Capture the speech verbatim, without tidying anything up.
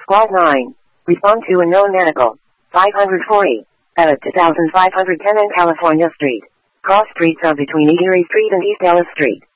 Squad nine. Respond to unknown medical. five forty. At two thousand five hundred ten and California Street. Cross streets are between Erie Street and East Ellis Street.